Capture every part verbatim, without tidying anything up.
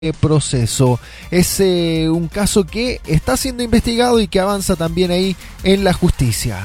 proceso. Es eh, un caso que está siendo investigado y que avanza también ahí en la justicia.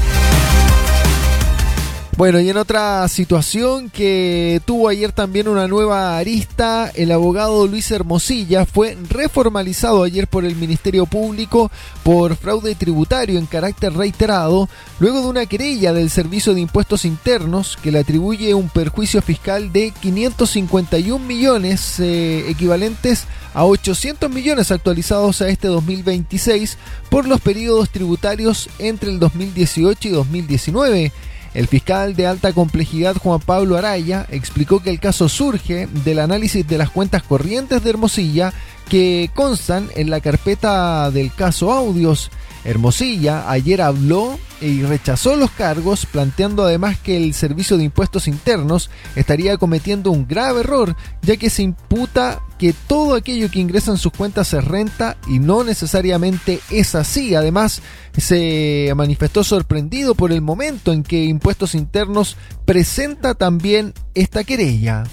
Bueno, y en otra situación que tuvo ayer también una nueva arista, el abogado Luis Hermosilla fue reformalizado ayer por el Ministerio Público por fraude tributario en carácter reiterado, luego de una querella del Servicio de Impuestos Internos que le atribuye un perjuicio fiscal de quinientos cincuenta y un millones, eh, equivalentes a ochocientos millones actualizados a este dos mil veintiséis por los periodos tributarios entre el dos mil dieciocho y dos mil diecinueve. El fiscal de alta complejidad Juan Pablo Araya explicó que el caso surge del análisis de las cuentas corrientes de Hermosilla que constan en la carpeta del caso Audios. Hermosilla ayer habló y rechazó los cargos, planteando además que el Servicio de Impuestos Internos estaría cometiendo un grave error, ya que se imputa que todo aquello que ingresa en sus cuentas es renta y no necesariamente es así. Además, se manifestó sorprendido por el momento en que Impuestos Internos presenta también esta querella.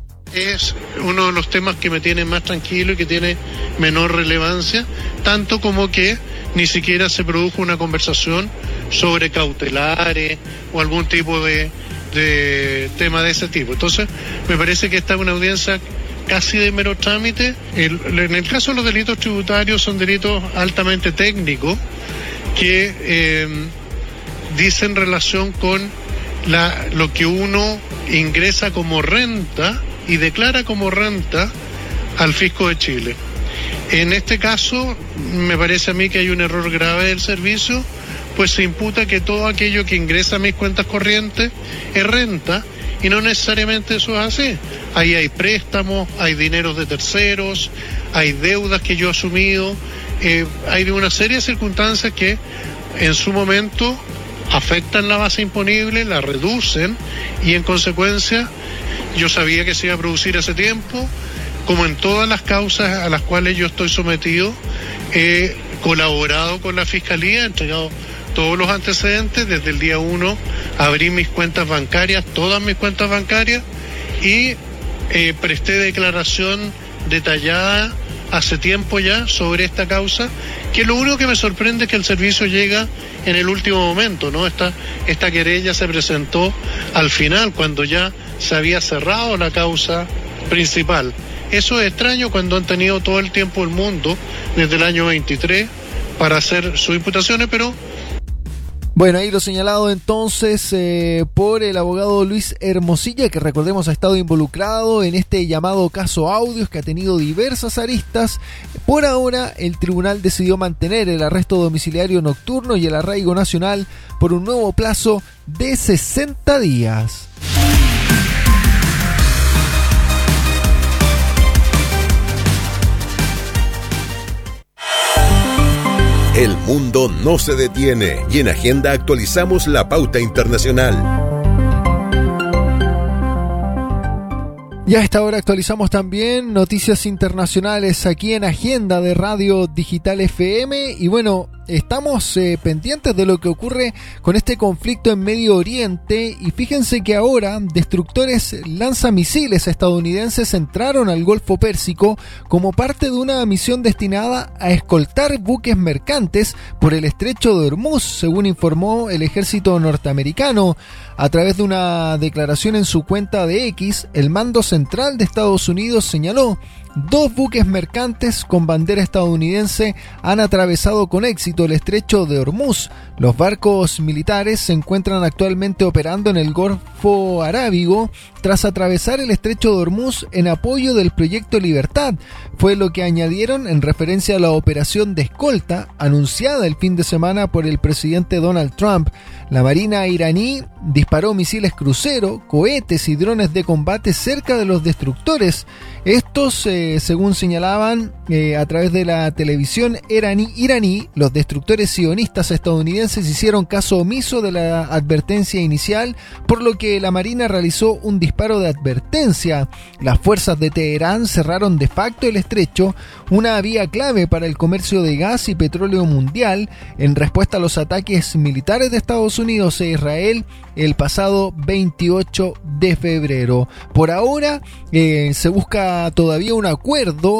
Es uno de los temas que me tiene más tranquilo y que tiene menor relevancia, tanto como que ni siquiera se produjo una conversación sobre cautelares o algún tipo de, de tema de ese tipo. Entonces, me parece que esta es una audiencia casi de mero trámite. El, en el caso de los delitos tributarios son delitos altamente técnicos que eh, dicen relación con la, lo que uno ingresa como renta y declara como renta al fisco de Chile. En este caso, me parece a mí que hay un error grave del servicio, pues se imputa que todo aquello que ingresa a mis cuentas corrientes es renta, y no necesariamente eso es así. Ahí hay préstamos, hay dineros de terceros, hay deudas que yo he asumido, eh, hay una serie de circunstancias que en su momento afectan la base imponible, la reducen, y en consecuencia yo sabía que se iba a producir ese tiempo. Como en todas las causas a las cuales yo estoy sometido, he colaborado con la Fiscalía, he entregado todos los antecedentes. Desde el día uno abrí mis cuentas bancarias, todas mis cuentas bancarias, y eh, presté declaración detallada hace tiempo ya sobre esta causa, que lo único que me sorprende es que el servicio llega en el último momento, ¿no? Esta, esta querella se presentó al final, cuando ya se había cerrado la causa principal. Eso es extraño cuando han tenido todo el tiempo del mundo, desde el año veintitrés, para hacer sus imputaciones, pero... Bueno, ahí lo señalado entonces eh, por el abogado Luis Hermosilla, que recordemos ha estado involucrado en este llamado caso Audios, que ha tenido diversas aristas. Por ahora, el tribunal decidió mantener el arresto domiciliario nocturno y el arraigo nacional por un nuevo plazo de sesenta días. El mundo no se detiene y en Agenda actualizamos la pauta internacional. Y a esta hora actualizamos también noticias internacionales aquí en Agenda de Radio Digital F M. Y bueno, estamos eh, pendientes de lo que ocurre con este conflicto en Medio Oriente. Y fíjense que ahora destructores lanzamisiles estadounidenses entraron al Golfo Pérsico como parte de una misión destinada a escoltar buques mercantes por el estrecho de Hormuz, según informó el ejército norteamericano. A través de una declaración en su cuenta de X, el mando central de Estados Unidos señaló: dos buques mercantes con bandera estadounidense han atravesado con éxito el estrecho de Hormuz. Los barcos militares se encuentran actualmente operando en el Golfo Arábigo tras atravesar el estrecho de Hormuz en apoyo del Proyecto Libertad. Fue lo que añadieron en referencia a la operación de escolta anunciada el fin de semana por el presidente Donald Trump. La Marina iraní disparó misiles crucero, cohetes y drones de combate cerca de los destructores. Estos, eh, según señalaban eh, a través de la televisión iraní, iraní, los destructores sionistas estadounidenses hicieron caso omiso de la advertencia inicial, por lo que la Marina realizó un disparo de advertencia. Las fuerzas de Teherán cerraron de facto el estrecho, una vía clave para el comercio de gas y petróleo mundial, en respuesta a los ataques militares de Estados Unidos e Israel el pasado veintiocho de febrero. Por ahora eh, se busca todavía un acuerdo